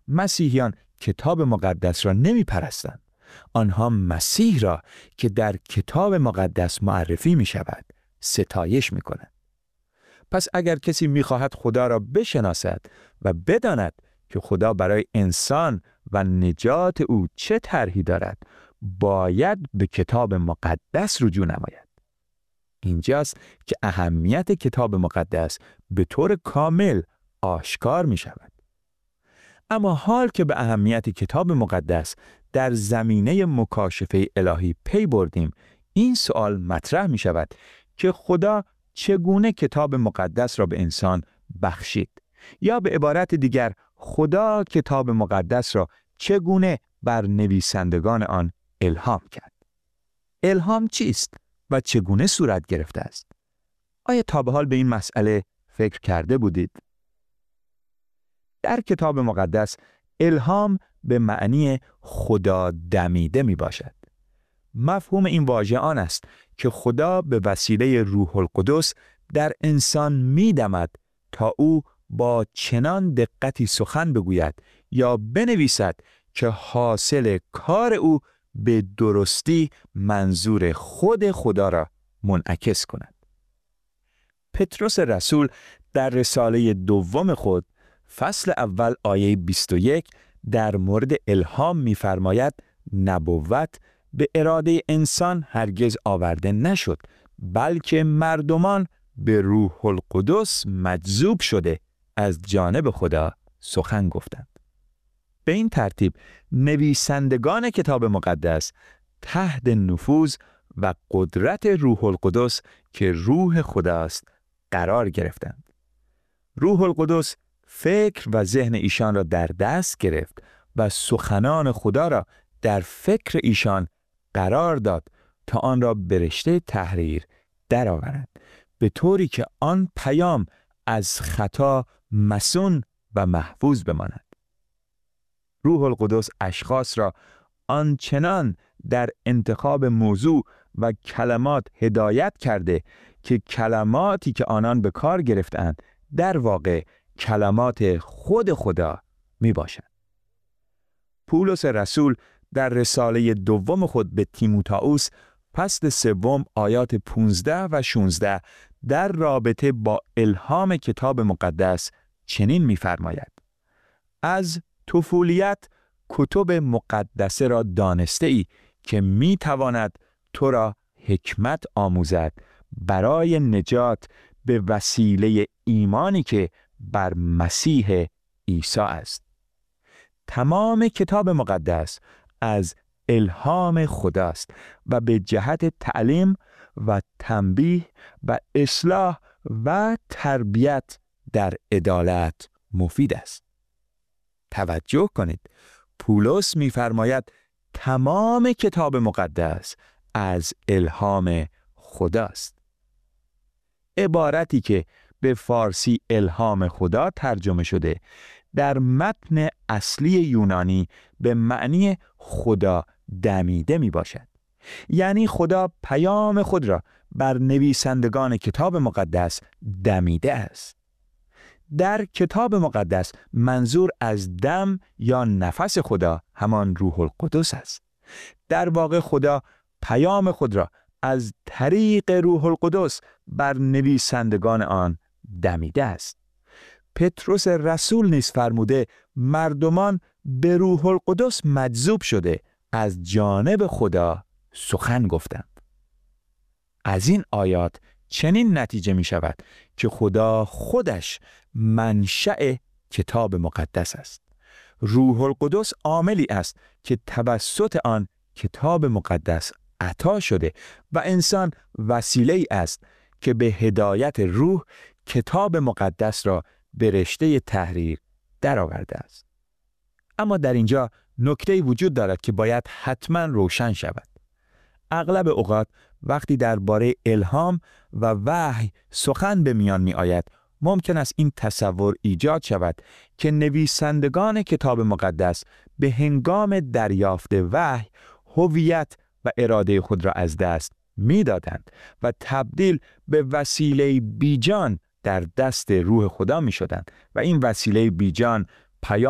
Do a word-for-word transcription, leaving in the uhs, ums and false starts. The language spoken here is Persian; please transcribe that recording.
مسیحیان کتاب مقدس را نمی پرستند. آنها مسیح را که در کتاب مقدس معرفی می شود ستایش می کنند. پس اگر کسی می خواهد خدا را بشناسد و بداند که خدا برای انسان و نجات او چه طرحی دارد، باید به کتاب مقدس رجوع نماید. اینجاست که اهمیت کتاب مقدس به طور کامل آشکار می شود. اما حال که به اهمیت کتاب مقدس در زمینه مکاشفه الهی پی بردیم، این سوال مطرح می شود که خدا چگونه کتاب مقدس را به انسان بخشید؟ یا به عبارت دیگر، خدا کتاب مقدس را چگونه بر نویسندگان آن الهام کرد؟ الهام چیست و چگونه صورت گرفته است؟ آیا تا به حال به این مسئله فکر کرده بودید؟ در کتاب مقدس الهام به معنی خدا دمیده می باشد. مفهوم این واژه آن است که خدا به وسیله روح القدس در انسان می دمد تا او با چنان دقتی سخن بگوید یا بنویسد که حاصل کار او به درستی منظور خود خدا را منعکس کند. پتروس رسول در رساله دوم خود فصل اول آیه بیست و یک در مورد الهام می‌فرماید نبوت به اراده انسان هرگز آورده نشد، بلکه مردمان به روح القدس مجذوب شده از جانب خدا سخن گفتند. به این ترتیب نویسندگان کتاب مقدس تحت نفوذ و قدرت روح القدس که روح خداست قرار گرفتند. روح القدس فکر و ذهن ایشان را در دست گرفت و سخنان خدا را در فکر ایشان قرار داد تا آن را به رشته تحریر درآورند، به طوری که آن پیام از خطا مصون و محفوظ بماند. روح القدس اشخاص را آنچنان در انتخاب موضوع و کلمات هدایت کرده که کلماتی که آنان به کار گرفتند در واقع کلمات خود خدا می باشند. پولس رسول در رساله دوم خود به تیموتائوس فصل سوم آیات پانزده و شانزده در رابطه با الهام کتاب مقدس چنین می‌فرماید: از طفولیت کتب مقدسه را دانسته ای که می تواند تو را حکمت آموزد برای نجات به وسیله ایمانی که بر مسیح عیسی است. تمام کتاب مقدس از الهام خداست و به جهت تعلیم و تنبیه و اصلاح و تربیت در عدالت مفید است. توجه کنید، پولس می‌فرماید تمام کتاب مقدس از الهام خداست. عبارتی که به فارسی الهام خدا ترجمه شده در متن اصلی یونانی به معنی خدا دمیده می باشد. یعنی خدا پیام خود را بر نویسندگان کتاب مقدس دمیده است. در کتاب مقدس منظور از دم یا نفس خدا همان روح القدس است. در واقع خدا پیام خود را از طریق روح القدس بر نویسندگان آن دمیده است. پتروس رسول نیز فرموده مردمان به روح القدس مجذوب شده از جانب خدا سخن گفتند. از این آیات چنین نتیجه می شود که خدا خودش منشأ کتاب مقدس است. روح القدس عاملی است که توسط آن کتاب مقدس عطا شده و انسان وسیله‌ای است که به هدایت روح کتاب مقدس را به رشته تحریر درآورده است. اما در اینجا نکته‌ای وجود دارد که باید حتما روشن شود. اغلب اوقات وقتی درباره الهام و وحی سخن به میان می آید، ممکن است این تصور ایجاد شود که نویسندگان کتاب مقدس به هنگام دریافت وحی هویت و اراده خود را از دست می دادند و تبدیل به وسیله بیجان در دست روح خدا می شدند و این وسیله بیجان پیام